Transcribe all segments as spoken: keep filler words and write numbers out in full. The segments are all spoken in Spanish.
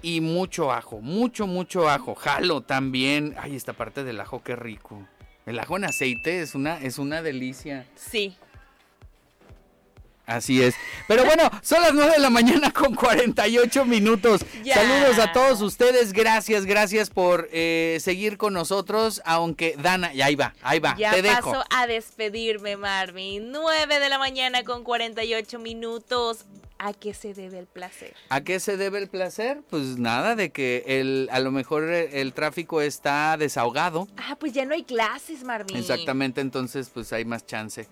y mucho ajo, mucho, mucho ajo. Jalo también. Ay, esta parte del ajo, qué rico. El ajo en aceite es una, es una delicia. Sí. Así es. Pero bueno, son las nueve de la mañana con cuarenta y ocho minutos. Ya. Saludos a todos ustedes. Gracias, gracias por eh, seguir con nosotros. Aunque Dana, ya ahí va, ahí va. Ya te paso dejo. a despedirme, Marvin. nueve de la mañana con cuarenta y ocho minutos. ¿A qué se debe el placer? ¿A qué se debe el placer? Pues nada, de que el, a lo mejor el, el tráfico está desahogado. Ah, pues ya no hay clases, Marvin. Exactamente, entonces pues hay más chance.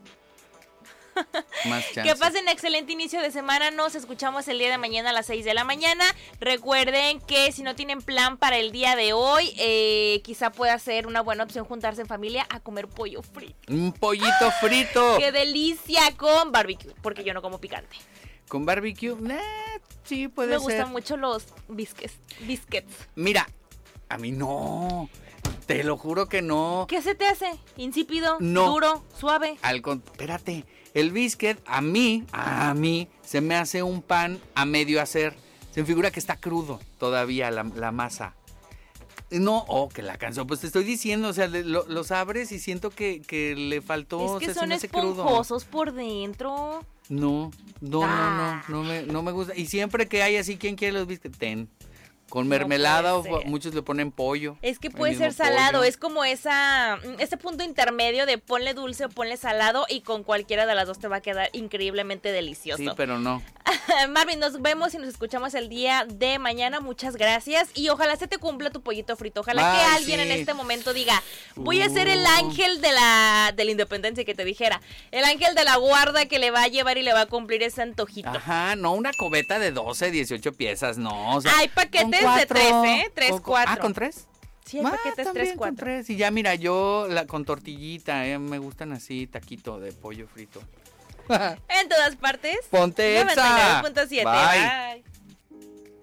Más chance. Que pasen excelente inicio de semana. Nos escuchamos el día de mañana a las seis de la mañana. Recuerden que si no tienen plan para el día de hoy, eh, quizá pueda ser una buena opción juntarse en familia a comer pollo frito. Un pollito frito. ¡Qué delicia! Con barbecue, porque yo no como picante. ¿Con barbecue? Nah, sí, puede Me ser. gustan mucho los biscuits. biscuits. Mira, a mí no. Te lo juro que no. ¿Qué se te hace? ¿Insípido? No. ¿Duro? ¿Suave? Al con... Espérate. El biscuit, a mí, a mí, se me hace un pan a medio hacer. Se me figura que está crudo todavía la, la masa. No, oh, que la canción, pues te estoy diciendo, o sea, lo, los abres y siento que, que le faltó, Es o que sea, se son me hace crudo. esponjosos por dentro. No, no, Ah. no, no, no me, no me gusta. Y siempre que hay así, ¿quién quiere los biscuits? Ten. Con No mermelada o puede ser. muchos le ponen pollo. Es que el puede mismo ser salado, pollo. es como esa ese punto intermedio de ponle dulce o ponle salado y con cualquiera de las dos te va a quedar increíblemente delicioso. Sí, pero no. Marvin, nos vemos y nos escuchamos el día de mañana. Muchas gracias y ojalá se te cumpla tu pollito frito. Ojalá Ay, que alguien sí. en este momento diga, voy a Uh. ser el ángel de la de la independencia, que te dijera, el ángel de la guarda que le va a llevar y le va a cumplir ese antojito. Ajá, no una cubeta de doce, dieciocho piezas, no. O sea, Hay paquetes con de cuatro, tres, ¿eh? Tres, con- cuatro. Ah, ¿con tres? Sí, hay Ah, paquetes también tres, con cuatro. tres. Y ya mira, yo la con tortillita, eh, me gustan así, taquito de pollo frito. En todas partes. Ponte noventa y nueve Exa. punto siete. Bye. Bye.